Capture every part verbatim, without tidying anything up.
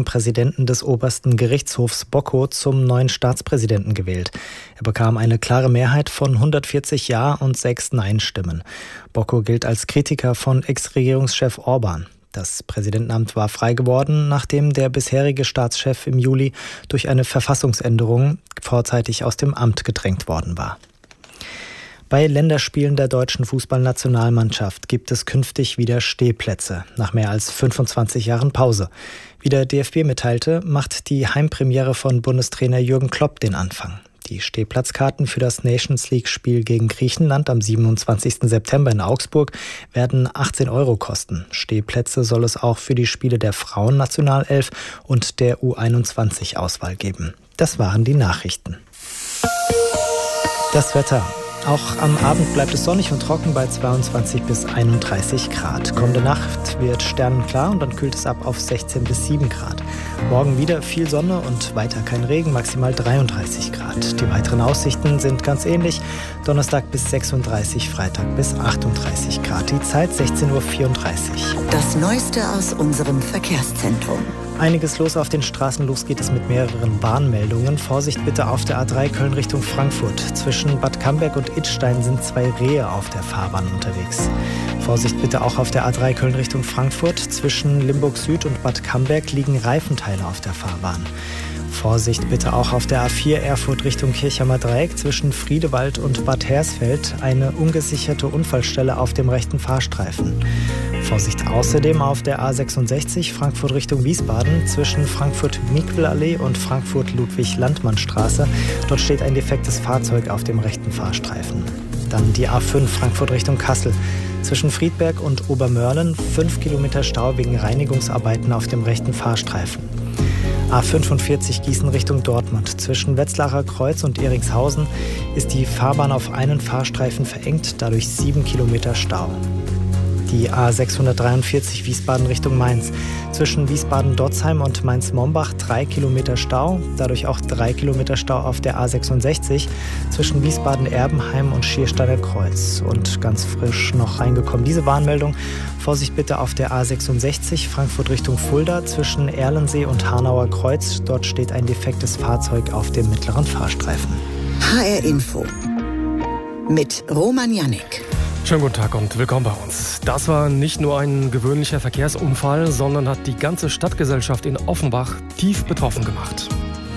vom Präsidenten des obersten Gerichtshofs Bocco zum neuen Staatspräsidenten gewählt. Er bekam eine klare Mehrheit von hundertvierzig Ja- und sechs Nein-Stimmen. Bocco gilt als Kritiker von Ex-Regierungschef Orban. Das Präsidentenamt war frei geworden, nachdem der bisherige Staatschef im Juli durch eine Verfassungsänderung vorzeitig aus dem Amt gedrängt worden war. Bei Länderspielen der deutschen Fußballnationalmannschaft gibt es künftig wieder Stehplätze, nach mehr als fünfundzwanzig Jahren Pause. Wie der D F B mitteilte, macht die Heimpremiere von Bundestrainer Jürgen Klopp den Anfang. Die Stehplatzkarten für das Nations-League-Spiel gegen Griechenland am siebenundzwanzigsten September in Augsburg werden achtzehn Euro kosten. Stehplätze soll es auch für die Spiele der Frauennationalelf und der U einundzwanzig-Auswahl geben. Das waren die Nachrichten. Das Wetter. Auch am Abend bleibt es sonnig und trocken bei zweiundzwanzig bis einunddreißig Grad. Kommende Nacht wird sternenklar und dann kühlt es ab auf sechzehn bis sieben Grad. Morgen wieder viel Sonne und weiter kein Regen, maximal dreiunddreißig Grad. Die weiteren Aussichten sind ganz ähnlich. Donnerstag bis sechsunddreißig, Freitag bis achtunddreißig Grad. Die Zeit sechzehn Uhr vierunddreißig. Das Neueste aus unserem Verkehrszentrum. Einiges los auf den Straßen. Los geht es mit mehreren Warnmeldungen. Vorsicht bitte auf der A drei Köln Richtung Frankfurt. Zwischen Bad Camberg und Idstein sind zwei Rehe auf der Fahrbahn unterwegs. Vorsicht bitte auch auf der A drei Köln Richtung Frankfurt. Zwischen Limburg Süd und Bad Camberg liegen Reifenteile auf der Fahrbahn. Vorsicht bitte auch auf der A vier Erfurt Richtung Kirchheimer Dreieck. Zwischen Friedewald und Bad Hersfeld eine ungesicherte Unfallstelle auf dem rechten Fahrstreifen. Vorsicht außerdem auf der A sechsundsechzig Frankfurt Richtung Wiesbaden zwischen Frankfurt-Miquel-Allee und Frankfurt-Ludwig-Landmann-Straße. Dort steht ein defektes Fahrzeug auf dem rechten Fahrstreifen. Dann die A fünf Frankfurt Richtung Kassel. Zwischen Friedberg und Obermörlen fünf Kilometer Stau wegen Reinigungsarbeiten auf dem rechten Fahrstreifen. A fünfundvierzig Gießen Richtung Dortmund. Zwischen Wetzlarer Kreuz und Erikshausen ist die Fahrbahn auf einen Fahrstreifen verengt, dadurch sieben Kilometer Stau. Die A sechshundertdreiundvierzig Wiesbaden Richtung Mainz. Zwischen Wiesbaden-Dotzheim und Mainz-Mombach drei Kilometer Stau, dadurch auch drei Kilometer Stau auf der A sechsundsechzig zwischen Wiesbaden-Erbenheim und Schiersteiner Kreuz. Und ganz frisch noch reingekommen diese Warnmeldung. Vorsicht bitte auf der A sechsundsechzig Frankfurt Richtung Fulda zwischen Erlensee und Hanauer Kreuz. Dort steht ein defektes Fahrzeug auf dem mittleren Fahrstreifen. H R Info mit Roman Jannik. Schönen guten Tag und willkommen bei uns. Das war nicht nur ein gewöhnlicher Verkehrsunfall, sondern hat die ganze Stadtgesellschaft in Offenbach tief betroffen gemacht.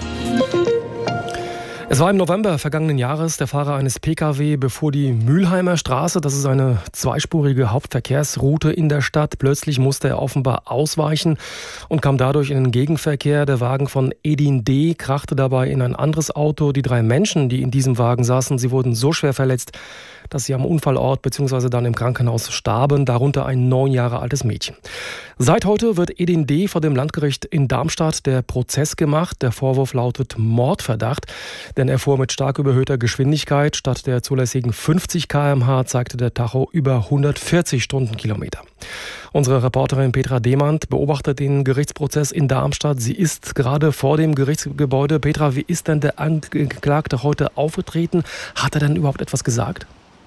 Es war im November vergangenen Jahres. Der Fahrer eines P K W befuhr die Mülheimer Straße. Das ist eine zweispurige Hauptverkehrsroute in der Stadt. Plötzlich musste er offenbar ausweichen und kam dadurch in den Gegenverkehr. Der Wagen von Edin D. krachte dabei in ein anderes Auto. Die drei Menschen, die in diesem Wagen saßen, sie wurden so schwer verletzt, dass sie am Unfallort bzw. dann im Krankenhaus starben, darunter ein neun Jahre altes Mädchen. Seit heute wird Edin D. vor dem Landgericht in Darmstadt der Prozess gemacht. Der Vorwurf lautet Mordverdacht, denn er fuhr mit stark überhöhter Geschwindigkeit. Statt der zulässigen fünfzig Kilometer pro Stunde zeigte der Tacho über hundertvierzig Stundenkilometer. Unsere Reporterin Petra Demand beobachtet den Gerichtsprozess in Darmstadt. Sie ist gerade vor dem Gerichtsgebäude. Petra, wie ist denn der Angeklagte heute aufgetreten? Hat er denn überhaupt etwas gesagt?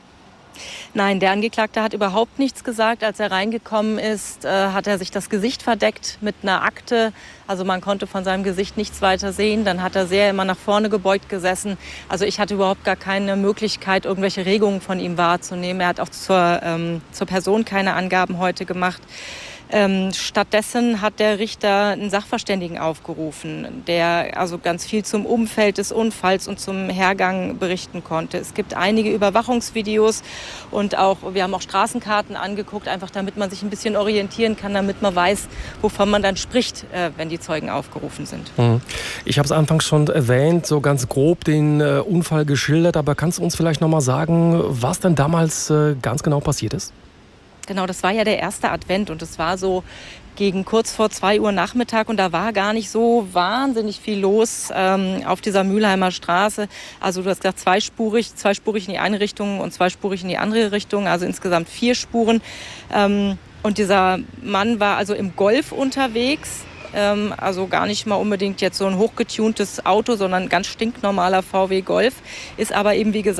Nein, der Angeklagte hat überhaupt nichts gesagt. Als er reingekommen ist, äh, hat er sich das Gesicht verdeckt mit einer Akte. Also man konnte von seinem Gesicht nichts weiter sehen. Dann hat er sehr immer nach vorne gebeugt gesessen. Also ich hatte überhaupt gar keine Möglichkeit, irgendwelche Regungen von ihm wahrzunehmen. Er hat auch zur, ähm, zur Person keine Angaben heute gemacht. Ähm, stattdessen hat der Richter einen Sachverständigen aufgerufen, der also ganz viel zum Umfeld des Unfalls und zum Hergang berichten konnte. Es gibt einige Überwachungsvideos und auch, wir haben auch Straßenkarten angeguckt, einfach damit man sich ein bisschen orientieren kann, damit man weiß, wovon man dann spricht, äh, wenn die Zeugen aufgerufen sind. Ich habe es anfangs schon erwähnt, so ganz grob den äh, Unfall geschildert, aber kannst du uns vielleicht noch mal sagen, was denn damals äh, ganz genau passiert ist? Genau, das war ja der erste Advent und es war so gegen kurz vor zwei Uhr Nachmittag und da war gar nicht so wahnsinnig viel los ähm, auf dieser Mülheimer Straße. Also du hast gesagt, zweispurig, zweispurig in die eine Richtung und zweispurig in die andere Richtung, also insgesamt vier Spuren. Ähm, und dieser Mann war also im Golf unterwegs. Ähm, also gar nicht mal unbedingt jetzt so ein hochgetuntes Auto, sondern ein ganz stinknormaler V W Golf. Ist aber eben, wie gesagt,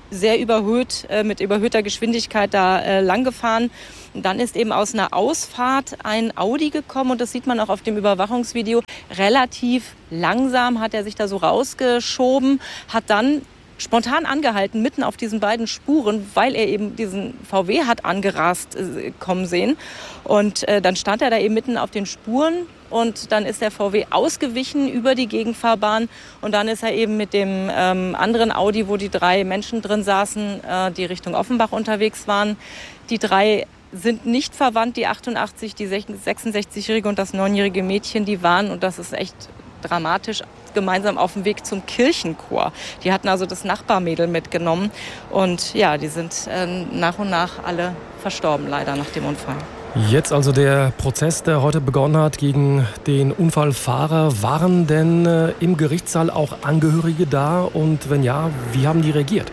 sehr überhöht, äh, mit überhöhter Geschwindigkeit da äh, lang gefahren. Und dann ist eben aus einer Ausfahrt ein Audi gekommen und das sieht man auch auf dem Überwachungsvideo. Relativ langsam hat er sich da so rausgeschoben, hat dann spontan angehalten, mitten auf diesen beiden Spuren, weil er eben diesen V W hat angerast äh, kommen sehen. Und äh, dann stand er da eben mitten auf den Spuren und dann ist der V W ausgewichen über die Gegenfahrbahn und dann ist er eben mit dem ähm, anderen Audi, wo die drei Menschen drin saßen, äh, die Richtung Offenbach unterwegs waren. Die drei sind nicht verwandt, die achtundachtzig, die sechsundsechzigjährige und das neunjährige Mädchen, die waren, und das ist echt dramatisch, gemeinsam auf dem Weg zum Kirchenchor. Die hatten also das Nachbarmädel mitgenommen und ja, die sind äh, nach und nach alle verstorben, leider nach dem Unfall. Jetzt also der Prozess, der heute begonnen hat gegen den Unfallfahrer. Waren denn äh, im Gerichtssaal auch Angehörige da und wenn ja, wie haben die reagiert?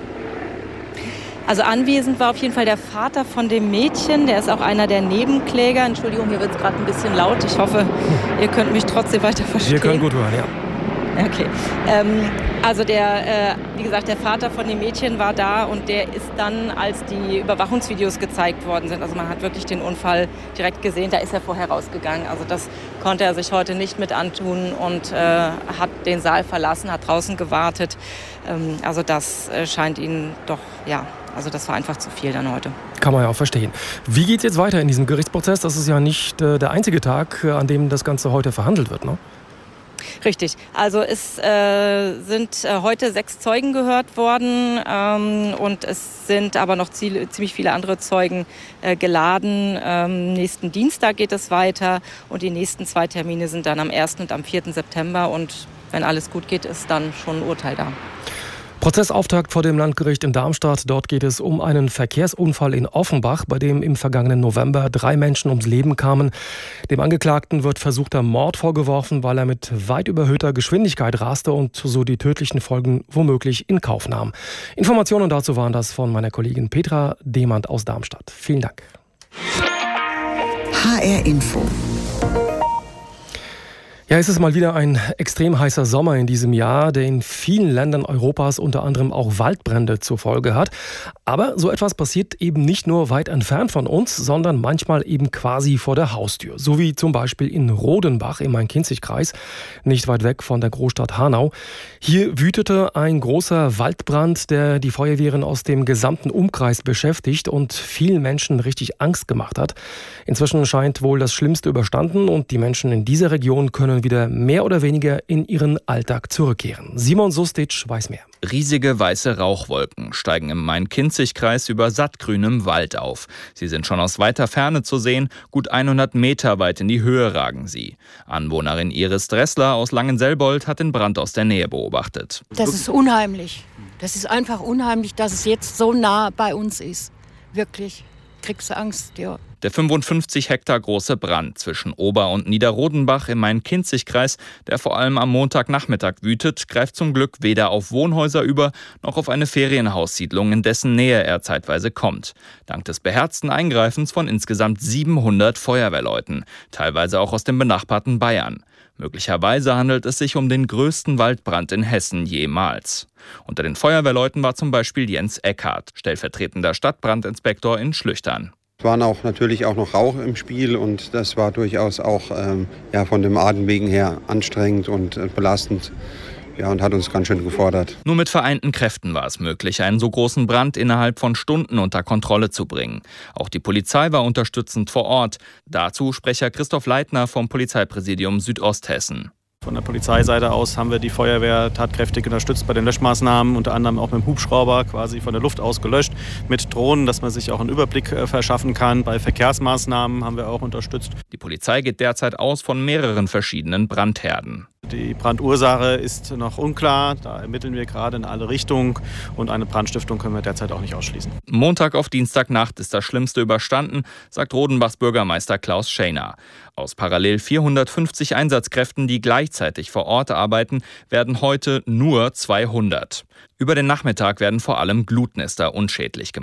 Also anwesend war auf jeden Fall der Vater von dem Mädchen, der ist auch einer der Nebenkläger. Entschuldigung, hier wird es gerade ein bisschen laut. Ich hoffe, ihr könnt mich trotzdem weiter verstehen. Wir können gut hören, ja. Okay. Ähm, also der, äh, wie gesagt, der Vater von dem Mädchen war da und der ist dann, als die Überwachungsvideos gezeigt worden sind, also man hat wirklich den Unfall direkt gesehen, da ist er vorher rausgegangen. Also das konnte er sich heute nicht mit antun und äh, hat den Saal verlassen, hat draußen gewartet. Ähm, also das äh, scheint ihn doch, ja, also das war einfach zu viel dann heute. Kann man ja auch verstehen. Wie geht es jetzt weiter in diesem Gerichtsprozess? Das ist ja nicht äh, der einzige Tag, äh, an dem das Ganze heute verhandelt wird, ne? Richtig. Also es äh, sind äh, heute sechs Zeugen gehört worden ähm, und es sind aber noch ziel- ziemlich viele andere Zeugen äh, geladen. Ähm, nächsten Dienstag geht es weiter und die nächsten zwei Termine sind dann am ersten und am vierten September und wenn alles gut geht, ist dann schon ein Urteil da. Prozessauftakt vor dem Landgericht in Darmstadt. Dort geht es um einen Verkehrsunfall in Offenbach, bei dem im vergangenen November drei Menschen ums Leben kamen. Dem Angeklagten wird versuchter Mord vorgeworfen, weil er mit weit überhöhter Geschwindigkeit raste und so die tödlichen Folgen womöglich in Kauf nahm. Informationen dazu waren das von meiner Kollegin Petra Demand aus Darmstadt. Vielen Dank. H R Info. Ja, es ist mal wieder ein extrem heißer Sommer in diesem Jahr, der in vielen Ländern Europas unter anderem auch Waldbrände zur Folge hat. Aber so etwas passiert eben nicht nur weit entfernt von uns, sondern manchmal eben quasi vor der Haustür. So wie zum Beispiel in Rodenbach im Main-Kinzig-Kreis, nicht weit weg von der Großstadt Hanau. Hier wütete ein großer Waldbrand, der die Feuerwehren aus dem gesamten Umkreis beschäftigt und vielen Menschen richtig Angst gemacht hat. Inzwischen scheint wohl das Schlimmste überstanden und die Menschen in dieser Region können wieder mehr oder weniger in ihren Alltag zurückkehren. Simon Sustic weiß mehr. Riesige weiße Rauchwolken steigen im Main-Kinzig-Kreis über sattgrünem Wald auf. Sie sind schon aus weiter Ferne zu sehen, gut hundert Meter weit in die Höhe ragen sie. Anwohnerin Iris Dressler aus Langenselbold hat den Brand aus der Nähe beobachtet. Das ist unheimlich. Das ist einfach unheimlich, dass es jetzt so nah bei uns ist. Wirklich. Kriegst du Angst, ja. Der fünfundfünfzig Hektar große Brand zwischen Ober- und Niederrodenbach im Main-Kinzig-Kreis, der vor allem am Montagnachmittag wütet, greift zum Glück weder auf Wohnhäuser über, noch auf eine Ferienhaussiedlung, in dessen Nähe er zeitweise kommt. Dank des beherzten Eingreifens von insgesamt siebenhundert Feuerwehrleuten, teilweise auch aus dem benachbarten Bayern. Möglicherweise handelt es sich um den größten Waldbrand in Hessen jemals. Unter den Feuerwehrleuten war zum Beispiel Jens Eckhardt, stellvertretender Stadtbrandinspektor in Schlüchtern. Es waren auch natürlich auch noch Rauch im Spiel und das war durchaus auch ähm, ja, von dem Atemwegen her anstrengend und äh, belastend. Ja, und hat uns ganz schön gefordert. Nur mit vereinten Kräften war es möglich, einen so großen Brand innerhalb von Stunden unter Kontrolle zu bringen. Auch die Polizei war unterstützend vor Ort. Dazu Sprecher Christoph Leitner vom Polizeipräsidium Südosthessen. Von der Polizeiseite aus haben wir die Feuerwehr tatkräftig unterstützt bei den Löschmaßnahmen, unter anderem auch mit dem Hubschrauber quasi von der Luft aus gelöscht, mit Drohnen, dass man sich auch einen Überblick verschaffen kann. Bei Verkehrsmaßnahmen haben wir auch unterstützt. Die Polizei geht derzeit aus von mehreren verschiedenen Brandherden. Die Brandursache ist noch unklar, da ermitteln wir gerade in alle Richtungen und eine Brandstiftung können wir derzeit auch nicht ausschließen. Montag auf Dienstagnacht ist das Schlimmste überstanden, sagt Rodenbachs Bürgermeister Klaus Schäner. Aus parallel vierhundertfünfzig Einsatzkräften, die gleichzeitig vor Ort arbeiten, werden heute nur zweihundert. Über den Nachmittag werden vor allem Glutnester unschädlich gemacht.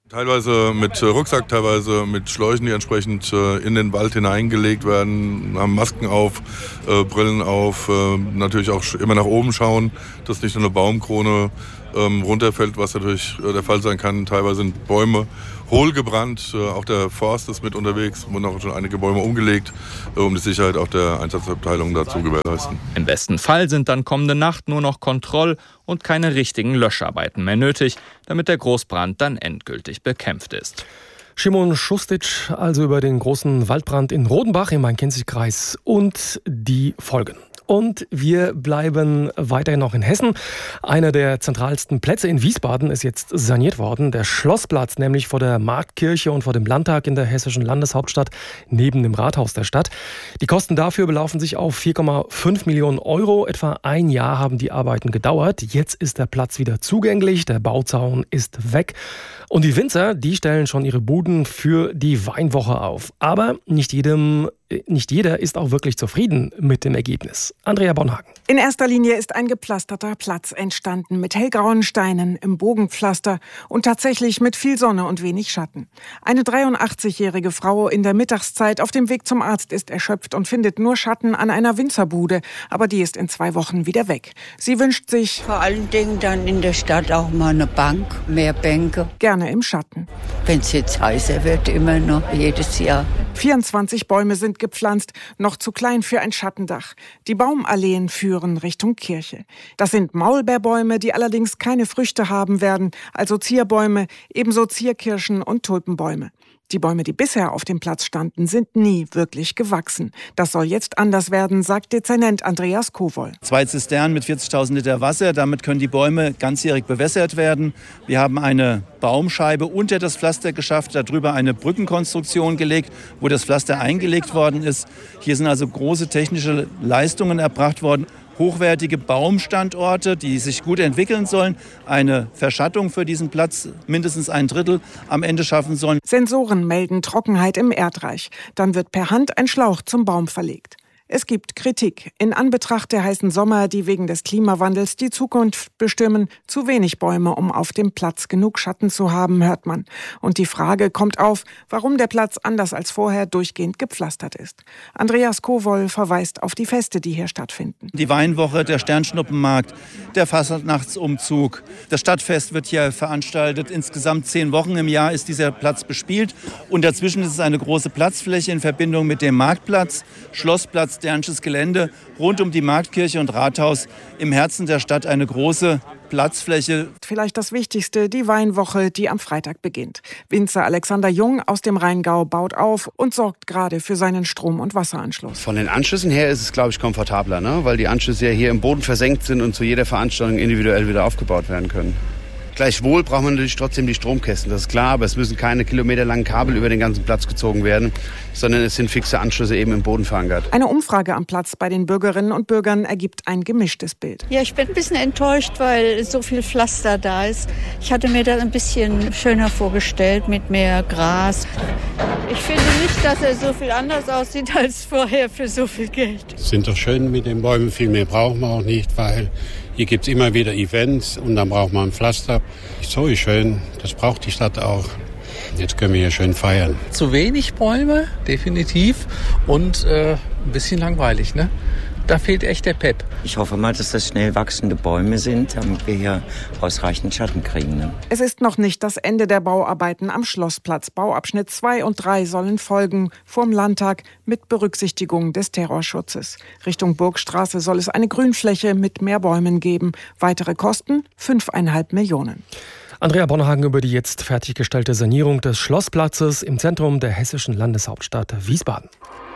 Teilweise mit Rucksack, teilweise mit Schläuchen, die entsprechend in den Wald hineingelegt werden, haben Masken auf, äh, Brillen auf, äh, natürlich auch immer nach oben schauen, dass nicht nur eine Baumkrone ähm, runterfällt, was natürlich der Fall sein kann. Teilweise sind Bäume hohl gebrannt, äh, auch der Forst ist mit unterwegs, wurden auch schon einige Bäume umgelegt, äh, um die Sicherheit auch der Einsatzabteilung dazu gewährleisten. Im besten Fall sind dann kommende Nacht nur noch Kontroll- und keine richtigen Löscharbeiten mehr nötig, damit der Großbrand dann endgültig bekämpft ist. Szymon Schustic also über den großen Waldbrand in Rodenbach im Main-Kinzig-Kreis und die Folgen. Und wir bleiben weiterhin noch in Hessen. Einer der zentralsten Plätze in Wiesbaden ist jetzt saniert worden. Der Schlossplatz, nämlich vor der Marktkirche und vor dem Landtag in der hessischen Landeshauptstadt neben dem Rathaus der Stadt. Die Kosten dafür belaufen sich auf vier Komma fünf Millionen Euro. Etwa ein Jahr haben die Arbeiten gedauert. Jetzt ist der Platz wieder zugänglich. Der Bauzaun ist weg. Und die Winzer, die stellen schon ihre Buden für die Weinwoche auf. Aber nicht jedem Nicht jeder ist auch wirklich zufrieden mit dem Ergebnis. Andrea Bonhagen. In erster Linie ist ein gepflasterter Platz entstanden mit hellgrauen Steinen im Bogenpflaster und tatsächlich mit viel Sonne und wenig Schatten. Eine dreiundachtzigjährige Frau in der Mittagszeit auf dem Weg zum Arzt ist erschöpft und findet nur Schatten an einer Winzerbude, aber die ist in zwei Wochen wieder weg. Sie wünscht sich vor allen Dingen dann in der Stadt auch mal eine Bank, mehr Bänke. Gerne im Schatten. Wenn es jetzt heißer wird, immer noch jedes Jahr. vierundzwanzig Bäume sind gepflanzt, noch zu klein für ein Schattendach. Die Baumalleen führen Richtung Kirche. Das sind Maulbeerbäume, die allerdings keine Früchte haben werden, also Zierbäume, ebenso Zierkirschen und Tulpenbäume. Die Bäume, die bisher auf dem Platz standen, sind nie wirklich gewachsen. Das soll jetzt anders werden, sagt Dezernent Andreas Kowol. Zwei Zisternen mit vierzigtausend Liter Wasser, damit können die Bäume ganzjährig bewässert werden. Wir haben eine Baumscheibe unter das Pflaster geschafft, darüber eine Brückenkonstruktion gelegt, wo das Pflaster eingelegt worden ist. Hier sind also große technische Leistungen erbracht worden. Hochwertige Baumstandorte, die sich gut entwickeln sollen, eine Verschattung für diesen Platz mindestens ein Drittel am Ende schaffen sollen. Sensoren melden Trockenheit im Erdreich. Dann wird per Hand ein Schlauch zum Baum verlegt. Es gibt Kritik. In Anbetracht der heißen Sommer, die wegen des Klimawandels die Zukunft bestimmen, zu wenig Bäume, um auf dem Platz genug Schatten zu haben, hört man. Und die Frage kommt auf, warum der Platz anders als vorher durchgehend gepflastert ist. Andreas Kowol verweist auf die Feste, die hier stattfinden. Die Weinwoche, der Sternschnuppenmarkt, der Fastnachtsumzug. Das Stadtfest wird hier veranstaltet. Insgesamt zehn Wochen im Jahr ist dieser Platz bespielt. Und dazwischen ist es eine große Platzfläche in Verbindung mit dem Marktplatz, Schlossplatz, Sternsches Gelände, rund um die Marktkirche und Rathaus, im Herzen der Stadt eine große Platzfläche. Vielleicht das Wichtigste, die Weinwoche, die am Freitag beginnt. Winzer Alexander Jung aus dem Rheingau baut auf und sorgt gerade für seinen Strom- und Wasseranschluss. Von den Anschlüssen her ist es, glaube ich, komfortabler, ne? Weil die Anschlüsse ja hier im Boden versenkt sind und zu jeder Veranstaltung individuell wieder aufgebaut werden können. Gleichwohl braucht man natürlich trotzdem die Stromkästen, das ist klar, aber es müssen keine kilometerlangen Kabel über den ganzen Platz gezogen werden, sondern es sind fixe Anschlüsse eben im Boden verankert. Eine Umfrage am Platz bei den Bürgerinnen und Bürgern ergibt ein gemischtes Bild. Ja, ich bin ein bisschen enttäuscht, weil so viel Pflaster da ist. Ich hatte mir das ein bisschen schöner vorgestellt mit mehr Gras. Ich finde nicht, dass er so viel anders aussieht als vorher für so viel Geld. Es sind doch schön mit den Bäumen, viel mehr brauchen wir auch nicht, weil hier gibt es immer wieder Events und dann braucht man ein Pflaster. So ist schön, das braucht die Stadt auch. Jetzt können wir hier schön feiern. Zu wenig Bäume, definitiv, und äh, ein bisschen langweilig, ne? Da fehlt echt der Pep. Ich hoffe mal, dass das schnell wachsende Bäume sind, damit wir hier ausreichend Schatten kriegen. Ne? Es ist noch nicht das Ende der Bauarbeiten am Schlossplatz. Bauabschnitt zwei und drei sollen folgen, vorm Landtag mit Berücksichtigung des Terrorschutzes. Richtung Burgstraße soll es eine Grünfläche mit mehr Bäumen geben. Weitere Kosten fünfeinhalb Millionen. Andrea Bonhagen über die jetzt fertiggestellte Sanierung des Schlossplatzes im Zentrum der hessischen Landeshauptstadt Wiesbaden.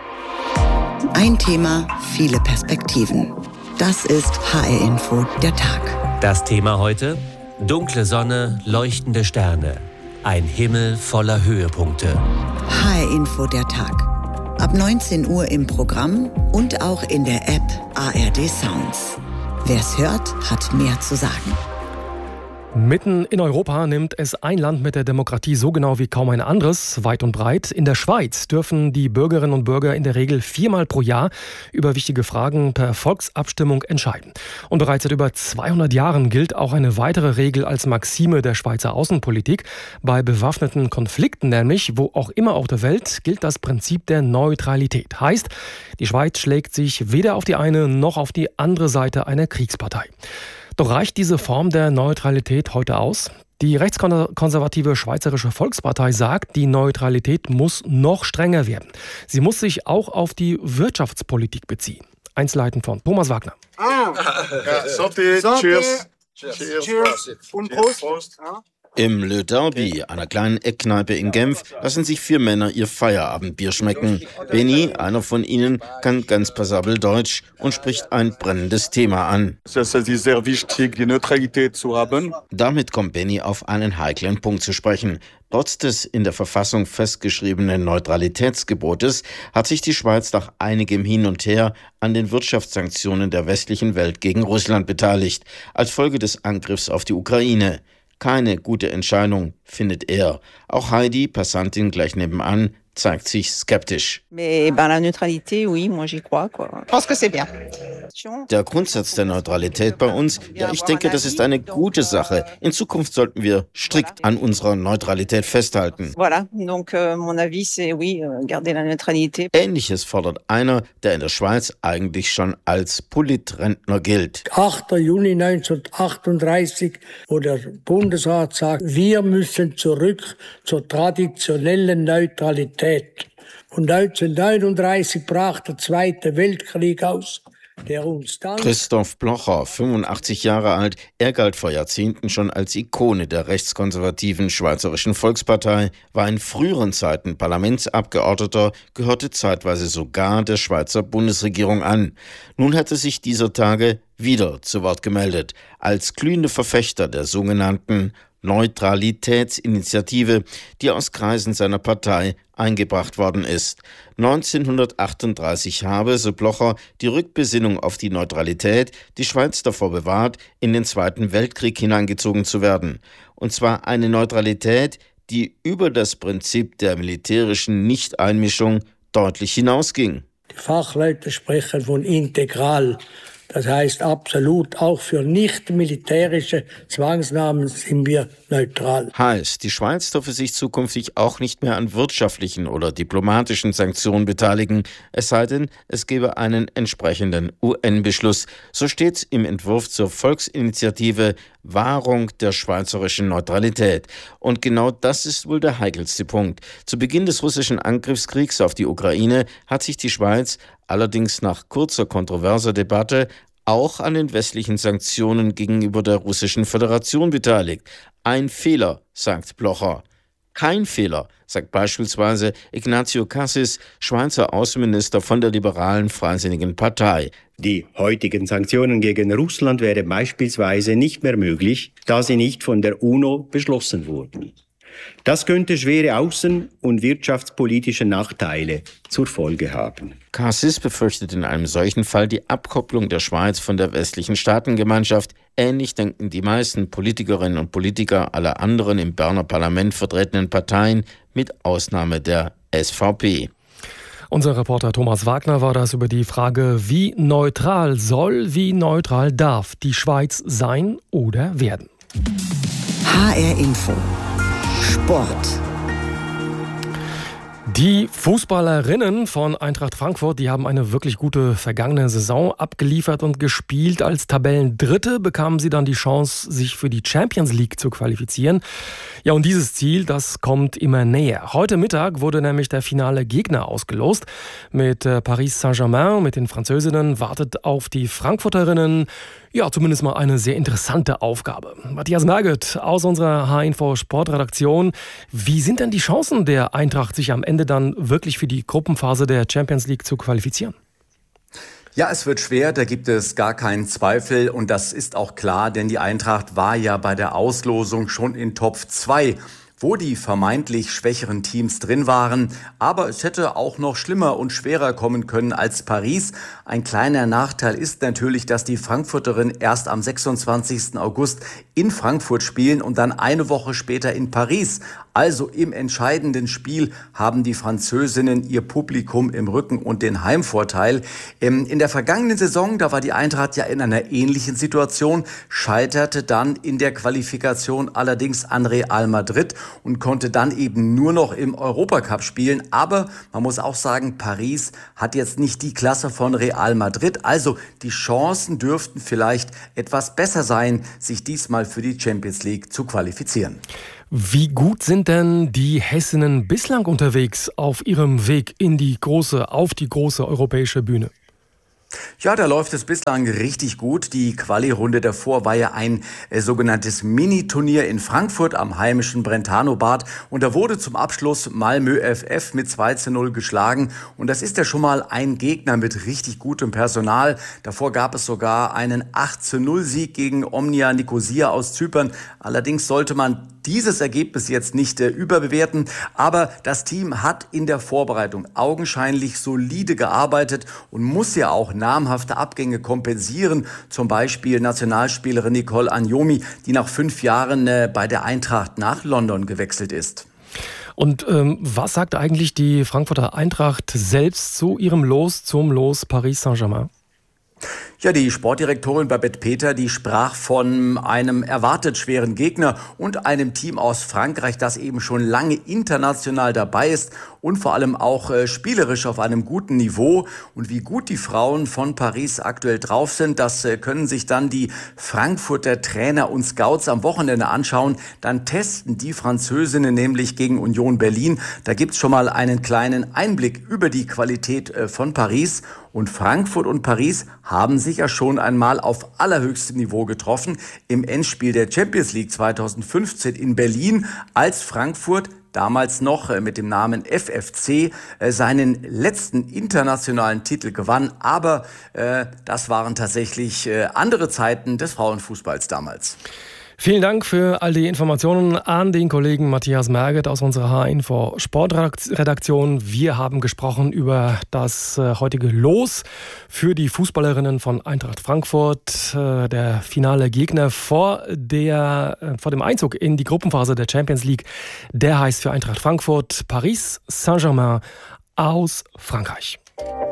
Ein Thema, viele Perspektiven. Das ist H R-Info, der Tag. Das Thema heute: dunkle Sonne, leuchtende Sterne. Ein Himmel voller Höhepunkte. H R-Info, der Tag. Ab neunzehn Uhr im Programm und auch in der App A R D Sounds. Wer's hört, hat mehr zu sagen. Mitten in Europa nimmt es ein Land mit der Demokratie so genau wie kaum ein anderes, weit und breit. In der Schweiz dürfen die Bürgerinnen und Bürger in der Regel viermal pro Jahr über wichtige Fragen per Volksabstimmung entscheiden. Und bereits seit über zweihundert Jahren gilt auch eine weitere Regel als Maxime der Schweizer Außenpolitik. Bei bewaffneten Konflikten nämlich, wo auch immer auf der Welt, gilt das Prinzip der Neutralität. Heißt, die Schweiz schlägt sich weder auf die eine noch auf die andere Seite einer Kriegspartei. Doch reicht diese Form der Neutralität heute aus? Die rechtskonservative Schweizerische Volkspartei sagt, die Neutralität muss noch strenger werden. Sie muss sich auch auf die Wirtschaftspolitik beziehen. Einzelheiten von Thomas Wagner. Ah, ja, Santé. Cheers. Cheers. Cheers. Cheers. Und Prost. Prost. Ja. Im Le Derby, einer kleinen Eckkneipe in Genf, lassen sich vier Männer ihr Feierabendbier schmecken. Benny, einer von ihnen, kann ganz passabel Deutsch und spricht ein brennendes Thema an. Es ist sehr wichtig, die Neutralität zu haben. Damit kommt Benny auf einen heiklen Punkt zu sprechen. Trotz des in der Verfassung festgeschriebenen Neutralitätsgebotes hat sich die Schweiz nach einigem Hin und Her an den Wirtschaftssanktionen der westlichen Welt gegen Russland beteiligt, als Folge des Angriffs auf die Ukraine. Keine gute Entscheidung, findet er. Auch Heidi, Passantin gleich nebenan, zeigt sich skeptisch. Mais ben la neutralité, oui, moi j'y crois quoi. Je pense que c'est bien. Der Grundsatz der Neutralität bei uns, ja, ich denke, das ist eine gute Sache. In Zukunft sollten wir strikt an unserer Neutralität festhalten. Voilà, donc euh, mon avis c'est oui, garder la neutralité. Ähnliches fordert einer, der in der Schweiz eigentlich schon als Politrentner gilt. achter Juni neunzehnhundertachtunddreißig, wo der Bundesrat sagt, wir müssen zurück zur traditionellen Neutralität. Und neunzehnhundertneununddreißig brach der Zweite Weltkrieg aus, der uns dann... Christoph Blocher, fünfundachtzig Jahre alt, er galt vor Jahrzehnten schon als Ikone der rechtskonservativen Schweizerischen Volkspartei, war in früheren Zeiten Parlamentsabgeordneter, gehörte zeitweise sogar der Schweizer Bundesregierung an. Nun hatte sich dieser Tage wieder zu Wort gemeldet, als glühende Verfechter der sogenannten Neutralitätsinitiative, die aus Kreisen seiner Partei eingebracht worden ist. neunzehnhundertachtunddreißig habe, so Blocher, die Rückbesinnung auf die Neutralität die Schweiz davor bewahrt, in den Zweiten Weltkrieg hineingezogen zu werden. Und zwar eine Neutralität, die über das Prinzip der militärischen Nichteinmischung deutlich hinausging. Die Fachleute sprechen von integral. Das heißt absolut, auch für nicht-militärische Zwangsnahmen sind wir neutral. Heißt, die Schweiz dürfe sich zukünftig auch nicht mehr an wirtschaftlichen oder diplomatischen Sanktionen beteiligen, es sei denn, es gebe einen entsprechenden U N-Beschluss. So steht's im Entwurf zur Volksinitiative Wahrung der schweizerischen Neutralität. Und genau das ist wohl der heikelste Punkt. Zu Beginn des russischen Angriffskriegs auf die Ukraine hat sich die Schweiz allerdings nach kurzer kontroverser Debatte auch an den westlichen Sanktionen gegenüber der Russischen Föderation beteiligt. Ein Fehler, sagt Blocher. Kein Fehler, sagt beispielsweise Ignacio Cassis, Schweizer Außenminister von der liberalen Freisinnigen Partei. Die heutigen Sanktionen gegen Russland wären beispielsweise nicht mehr möglich, da sie nicht von der UNO beschlossen wurden. Das könnte schwere außen- und wirtschaftspolitische Nachteile zur Folge haben. Cassis befürchtet in einem solchen Fall die Abkopplung der Schweiz von der westlichen Staatengemeinschaft. Ähnlich denken die meisten Politikerinnen und Politiker aller anderen im Berner Parlament vertretenen Parteien, mit Ausnahme der S V P. Unser Reporter Thomas Wagner war das über die Frage, wie neutral soll, wie neutral darf die Schweiz sein oder werden. H R Info Sport. Die Fußballerinnen von Eintracht Frankfurt, die haben eine wirklich gute vergangene Saison abgeliefert und gespielt. Als Tabellendritte bekamen sie dann die Chance, sich für die Champions League zu qualifizieren. Ja, und dieses Ziel, das kommt immer näher. Heute Mittag wurde nämlich der finale Gegner ausgelost. Mit Paris Saint-Germain, mit den Französinnen, wartet auf die Frankfurterinnen ja zumindest mal eine sehr interessante Aufgabe. Matthias Merget aus unserer H-Info Sportredaktion. Wie sind denn die Chancen der Eintracht, sich am Ende dann wirklich für die Gruppenphase der Champions League zu qualifizieren? Ja, es wird schwer, da gibt es gar keinen Zweifel und das ist auch klar, denn die Eintracht war ja bei der Auslosung schon in Topf zwei. wo die vermeintlich schwächeren Teams drin waren. Aber es hätte auch noch schlimmer und schwerer kommen können als Paris. Ein kleiner Nachteil ist natürlich, dass die Frankfurterinnen erst am sechsundzwanzigsten August in Frankfurt spielen und dann eine Woche später in Paris. Also im entscheidenden Spiel haben die Französinnen ihr Publikum im Rücken und den Heimvorteil. In der vergangenen Saison, da war die Eintracht ja in einer ähnlichen Situation, scheiterte dann in der Qualifikation allerdings an Real Madrid und konnte dann eben nur noch im Europacup spielen. Aber man muss auch sagen, Paris hat jetzt nicht die Klasse von Real Madrid. Also die Chancen dürften vielleicht etwas besser sein, sich diesmal für die Champions League zu qualifizieren. Wie gut sind denn die Hessinnen bislang unterwegs auf ihrem Weg in die große, auf die große europäische Bühne? Ja, da läuft es bislang richtig gut. Die Quali-Runde davor war ja ein äh, sogenanntes Mini-Turnier in Frankfurt am heimischen Brentano-Bad. Und da wurde zum Abschluss Malmö F F mit zwei zu null geschlagen. Und das ist ja schon mal ein Gegner mit richtig gutem Personal. Davor gab es sogar einen acht zu null Sieg gegen Omnia Nicosia aus Zypern. Allerdings sollte man dieses Ergebnis jetzt nicht äh, überbewerten. Aber das Team hat in der Vorbereitung augenscheinlich solide gearbeitet und muss ja auch namhafte Abgänge kompensieren. Zum Beispiel Nationalspielerin Nicole Agnomi, die nach fünf Jahren äh, bei der Eintracht nach London gewechselt ist. Und ähm, was sagt eigentlich die Frankfurter Eintracht selbst zu ihrem Los, zum Los Paris Saint-Germain? Ja, die Sportdirektorin Babette Peter, die sprach von einem erwartet schweren Gegner und einem Team aus Frankreich, das eben schon lange international dabei ist und vor allem auch äh, spielerisch auf einem guten Niveau. Und wie gut die Frauen von Paris aktuell drauf sind, das äh, können sich dann die Frankfurter Trainer und Scouts am Wochenende anschauen. Dann testen die Französinnen nämlich gegen Union Berlin. Da gibt's schon mal einen kleinen Einblick über die Qualität äh, von Paris. Und Frankfurt und Paris haben sich ja schon einmal auf allerhöchstem Niveau getroffen im Endspiel der Champions League zweitausendfünfzehn in Berlin, als Frankfurt damals noch mit dem Namen F F C seinen letzten internationalen Titel gewann. Aber äh, das waren tatsächlich äh, andere Zeiten des Frauenfußballs damals. Vielen Dank für all die Informationen an den Kollegen Matthias Merget aus unserer H-Info Sportredaktion. Wir haben gesprochen über das heutige Los für die Fußballerinnen von Eintracht Frankfurt. Der finale Gegner vor, der, vor dem Einzug in die Gruppenphase der Champions League, der heißt für Eintracht Frankfurt Paris Saint-Germain aus Frankreich.